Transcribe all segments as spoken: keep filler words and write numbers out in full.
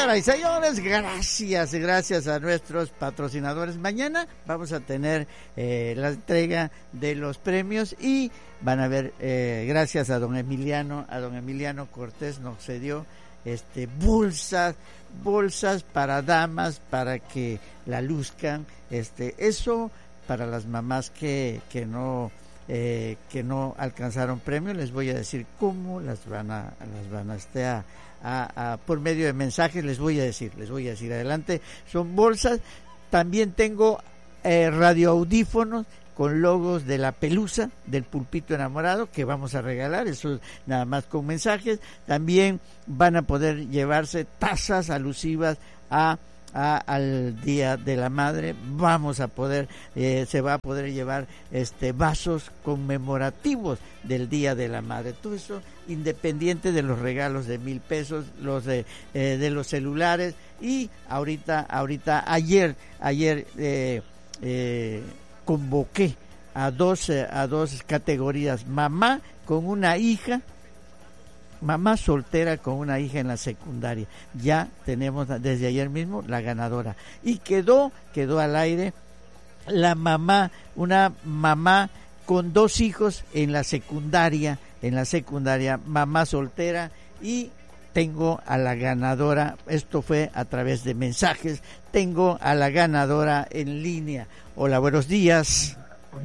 Señoras y señores, gracias, gracias a nuestros patrocinadores. Mañana vamos a tener eh, la entrega de los premios y van a ver, eh, gracias a don Emiliano, a don Emiliano Cortés nos cedió este bolsas, bolsas para damas para que la luzcan, este, eso para las mamás que, que no eh, que no alcanzaron premio, les voy a decir cómo las van a las van a este a, a, a por medio de mensajes les voy a decir, les voy a decir adelante, son bolsas. También tengo eh, radioaudífonos con logos de la pelusa del Pulpito Enamorado que vamos a regalar, eso nada más con mensajes. También van a poder llevarse tazas alusivas a A, al Día de la Madre. Vamos a poder, eh, se va a poder llevar este vasos conmemorativos del Día de la Madre. Todo eso independiente de los regalos de mil pesos, los de, eh, de los celulares. Y ahorita, ahorita, ayer, ayer eh, eh, convoqué a dos, eh, a dos categorías: mamá con una hija, mamá soltera con una hija en la secundaria. Ya tenemos desde ayer mismo la ganadora y quedó quedó al aire la mamá, una mamá con dos hijos en la secundaria, en la secundaria, mamá soltera, y tengo a la ganadora, esto fue a través de mensajes, tengo a la ganadora en línea. Hola, buenos días.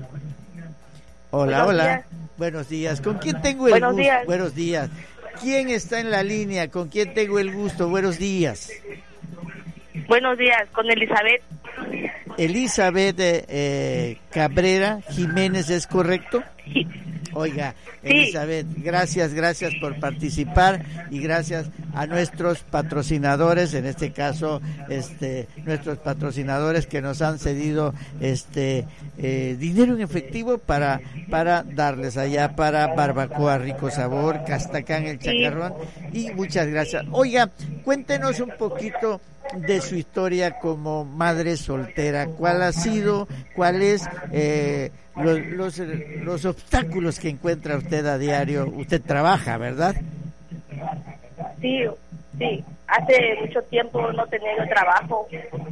Hola, buenos hola. Días. Buenos días. ¿Con quién tengo el buenos gusto? Días. Buenos días. ¿Quién está en la línea? ¿Con quién tengo el gusto? Buenos días. Buenos días, con Elizabeth. Elizabeth eh, Cabrera Jiménez, ¿es correcto? Sí. Oiga, Sí. Elizabeth, gracias, gracias por participar y gracias a nuestros patrocinadores, en este caso, este, nuestros patrocinadores que nos han cedido este eh, dinero en efectivo para para darles allá para Barbacoa Rico Sabor, Castacán El Chacarrón, y muchas gracias. Oiga, cuéntenos un poquito de su historia como madre soltera. ¿Cuál ha sido, cuál es eh, los, los, los obstáculos que encuentra usted a diario? Usted trabaja, ¿verdad? Sí, sí. Hace mucho tiempo no tenía yo trabajo.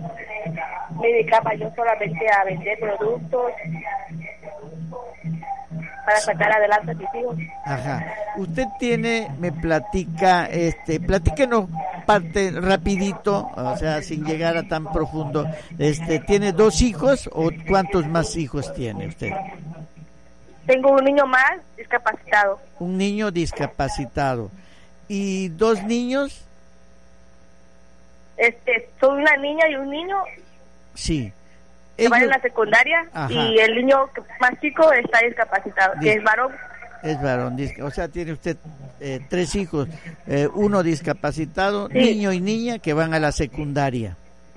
Me dedicaba yo solamente a vender productos para sacar adelante a mis hijos. Ajá. Usted tiene, me platica, este, platíquenos parte rapidito, o sea, sin llegar a tan profundo. Este, ¿tiene dos hijos o cuántos más hijos tiene usted? Tengo un niño más discapacitado. Un niño discapacitado. ¿Y dos niños? Este, soy una niña y un niño. Sí. Que Ellos... va en la secundaria. Ajá. Y el niño más chico está discapacitado, Dis... que es varón. Es varón, o sea, tiene usted eh, tres hijos, eh, uno discapacitado, sí. Niño y niña que van a la secundaria.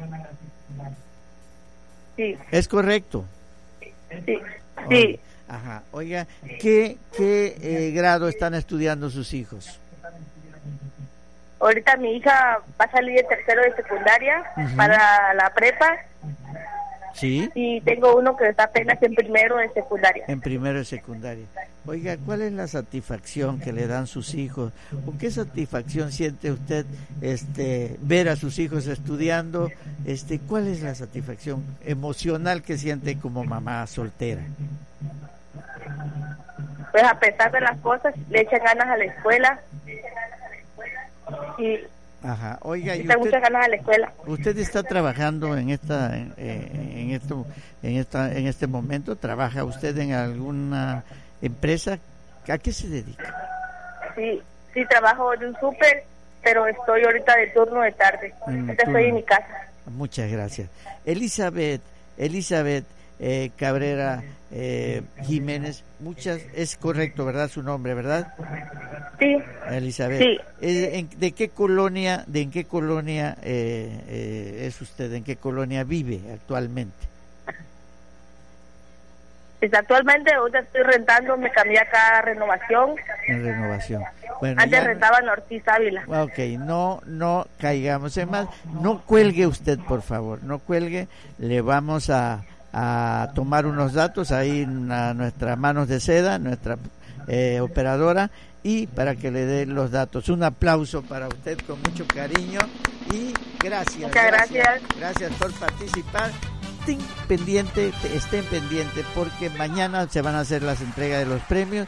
Sí. ¿Es correcto? Sí. Sí. Ajá. Oiga, ¿qué, qué eh, grado están estudiando sus hijos? Ahorita mi hija va a salir de tercero de secundaria uh-huh. para la prepa. Sí. Y tengo uno que está apenas en primero de secundaria. En primero de secundaria. Oiga, ¿cuál es la satisfacción que le dan sus hijos? ¿O qué satisfacción siente usted este ver a sus hijos estudiando? Este, ¿cuál es la satisfacción emocional que siente como mamá soltera? Pues a pesar de las cosas, le echan ganas a la escuela. Y Ajá. Oiga, y usted, muchas ganas a la escuela. ¿Usted está trabajando en esta en, en esto en esta en este momento? ¿Trabaja usted en alguna empresa? ¿A qué se dedica? Sí, sí trabajo en un súper, pero estoy ahorita de turno de tarde. Ahorita estoy en mi casa. Muchas gracias. Elizabeth, Elizabeth eh, Cabrera eh, Jiménez, muchas, es correcto, ¿verdad? Su nombre, ¿verdad? Sí. Elizabeth. Sí. Eh, ¿De qué colonia, de en qué colonia eh, eh, es usted? ¿En qué colonia vive actualmente? Pues actualmente ahorita estoy rentando, me cambié acá a Renovación. En Renovación. Bueno, antes ya... rentaba en Ortiz Ávila. Ok, no, no caigamos en más. No cuelgue usted, por favor, no cuelgue. Le vamos a, a tomar unos datos ahí en a nuestras manos de seda, nuestra eh, operadora, y para que le dé los datos. Un aplauso para usted con mucho cariño y gracias. Muchas gracias. Gracias, gracias por participar. Estén pendiente, estén pendientes porque mañana se van a hacer las entregas de los premios.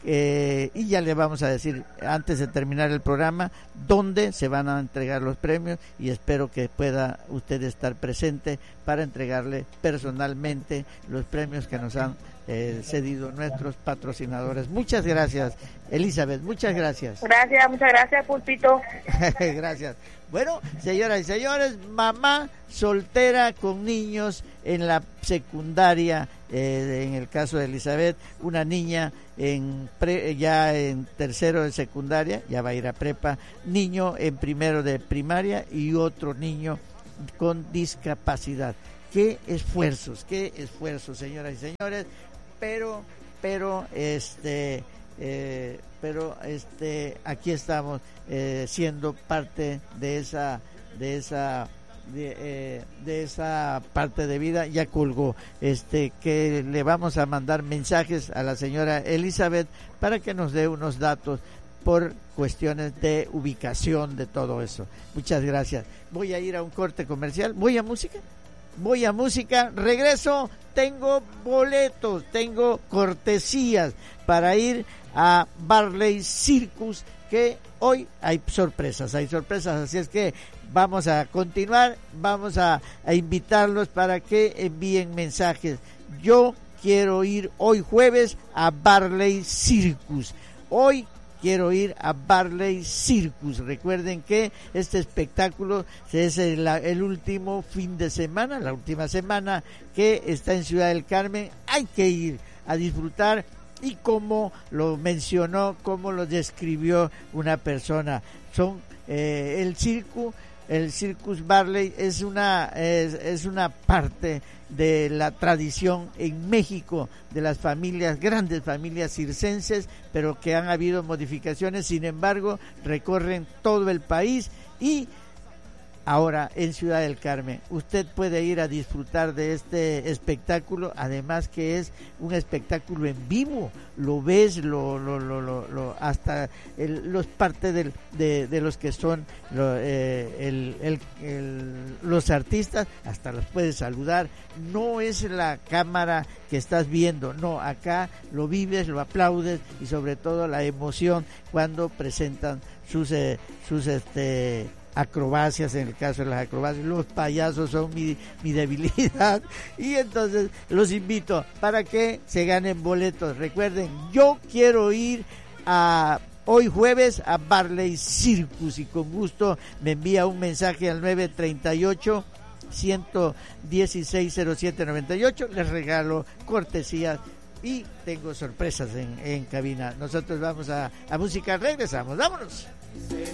Eh, y ya le vamos a decir antes de terminar el programa dónde se van a entregar los premios, y espero que pueda usted estar presente para entregarle personalmente los premios que nos han eh, cedido nuestros patrocinadores. Muchas gracias, Elizabeth, muchas gracias. Gracias, muchas gracias, Pulpito. Gracias. Bueno, señoras y señores, mamá soltera con niños en la secundaria, eh, en el caso de Elizabeth, una niña en pre, ya en tercero de secundaria, ya va a ir a prepa, niño en primero de primaria y otro niño con discapacidad. Qué esfuerzos, qué esfuerzos, señoras y señores, pero, pero, este... Eh, pero este aquí estamos eh, siendo parte de esa de esa de, eh, de esa parte de vida. Ya colgó, este que le vamos a mandar mensajes a la señora Elizabeth para que nos dé unos datos por cuestiones de ubicación de todo eso. Muchas gracias. Voy a ir a un corte comercial. Voy a música. Voy a música, regreso, tengo boletos, tengo cortesías para ir a Barley Circus, que hoy hay sorpresas, hay sorpresas, así es que vamos a continuar, vamos a, a invitarlos para que envíen mensajes. Yo quiero ir hoy jueves a Barley Circus, hoy quiero ir a Barley Circus. Recuerden que este espectáculo es el, el último fin de semana, la última semana que está en Ciudad del Carmen. Hay que ir a disfrutar, y como lo mencionó, como lo describió una persona, son eh, el circo, el Circus Barley es una es, es una parte de la tradición en México de las familias, grandes familias circenses, pero que han habido modificaciones, sin embargo recorren todo el país, y ahora en Ciudad del Carmen usted puede ir a disfrutar de este espectáculo, además que es un espectáculo en vivo, lo ves, lo, lo, lo, lo, lo hasta el, los parte del, de, de los que son lo, eh, el, el, el, los artistas, hasta los puedes saludar. No es la cámara que estás viendo, no, acá lo vives, lo aplaudes, y sobre todo la emoción cuando presentan sus eh, sus este acrobacias. En el caso de las acrobacias, los payasos son mi, mi debilidad, y entonces los invito para que se ganen boletos. Recuerden, yo quiero ir a hoy jueves a Barley Circus, y con gusto me envía un mensaje al nueve treinta y ocho, ciento dieciséis, cero siete noventa y ocho. Les regalo cortesías y tengo sorpresas en, en cabina. Nosotros vamos a, a música, regresamos, vámonos.